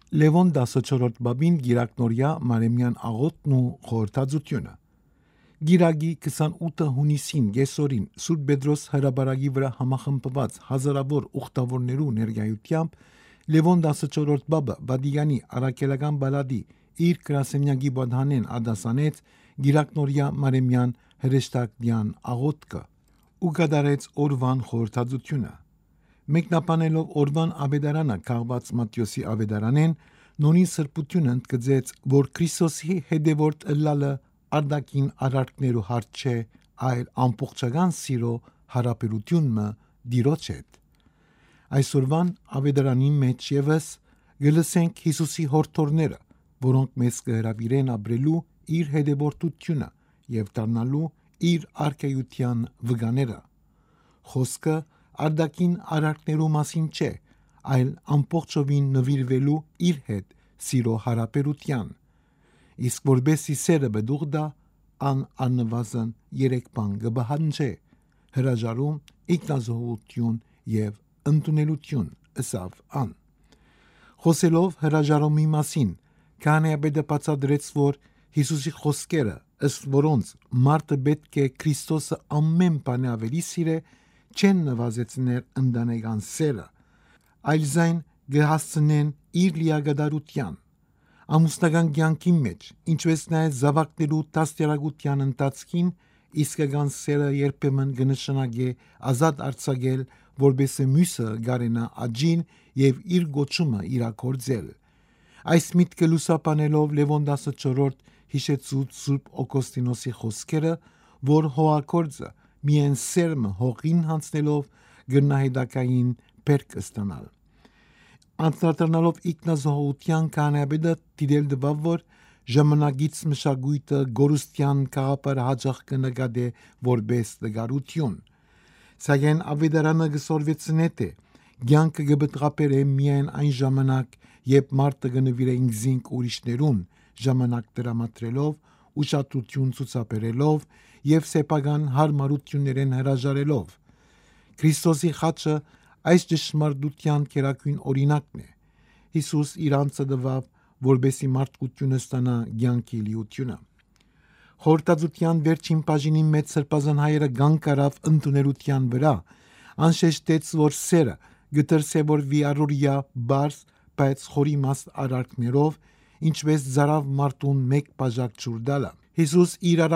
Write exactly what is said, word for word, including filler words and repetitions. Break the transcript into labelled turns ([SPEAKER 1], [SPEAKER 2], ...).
[SPEAKER 1] Լևոն տասնչորրորդ բաբին գիրակնորյա Մարեմյան աղոթն ու խորհրդածությունը։ Գիրագի քսանութ հունիսին գեսորին Սուրբ Պետրոս հրաբարագի վրա համախմբված հազարավոր ուխտավորներու ներկայությամբ Լևոն տասնչորրորդ բաբը Վատիկանի առաքելական բալադի իր գրասենյակի բադհանեն ադասանեց գիրակնորյա Մարեմյան հրեշտակյան աղոթքը ու կատարեց օրվան խորհրդածությունը։ Մեկնաբանելով օրվան ավետարանը քաղված Մատթեոսի ավետարանեն նորին սրբությունը ընդգծեց, որ Քրիստոսի հետևորդ ըլլալը արդակին արարքներու հարց չէ, այլ ամբողջական սիրո հարաբերությունը Տիրոջ հետ։ Այսօրվան ավետարանի մեջ եւս գլսենք Հիսուսի հորդորները, որոնք մեզ կհրավիրեն ապրելու իր հետևորդությունը եւ դառնալու իր արքայության վկաները։ Խոսքը արդակին արարքներու մասին չէ, այլ ամբողջովին նվիրվելու իր հետ սիրո հարաբերության։ Իսկ որբեսի սերը բդուղ դա, ան աննվազն երեք բան կբահանջե՝ հրաժարում, ինքնազոհություն եւ ընդունելություն, ըսավ ան։ Խոսելով հրաժարումի մասին, քահանայապետը բացատրեց, որ Հիսուսի խոսքերը, ըստ որոնց մարդը պետք է Քրիստոսը ամեն բանի ավելի սիրե, չեն նվազեցնել ընտանեկան սերը, այլ զայն կհասցնեն իր լիագադարության։ Ամուսնական կյանքի մեջ, ինչպես նաև զավակներու դաստիարակության ընթացքին, իսկական սերը երբեմն կնշանակե ազատ արձակել, որբեսզի մյուսը գարենա աջին եւ իր գոչումը իրագործել։ Այս միտքը լուսաբանելով Լևոն տասնչորրորդ հիշեցուց Սուրբ Օգոստինոսի խոսքերը, որ հողագործը միայն սերմը հողին հանձնելով գնահետակային բերք ստանալ։ Անդրադառնալով ինքնազոհության քահանայապետը դիտել տվավ, որ ժամանակից մշակույթը գորուստյան կաղապարը հաճախ կնկատե որպես տգարություն։ Սակայն ավետարանը կսորվեցնե թե կյանքը կբտղապերե միայն այն ժամանակ, երբ մարդը կնվիրե ինքզինք ուրիշներուն ժամանակ տրամադրելով, ուշադրություն ցուցաբերելով եւ սեփական հարմարություններեն հրաժարելով։ Քրիստոսի խաչը այս ճշմարտության քերակույն օրինակն է։ Հիսուս իր անձը տվավ, որբեսի մարդկությունը ստանա կյանքի լիությունը։ Խորհրդածության վերջին բաժինի մեջ սրբազան հայերը կանգ առավ ընդունելության վրա, անշեշտեց, որ սերը գտրսեւորվի առօրյա բարձ, բայց խորիմաստ արարքներով, ինչպես զարավ մարդուն մեկ բաժակ ջուր տալը։ Հիսուս իր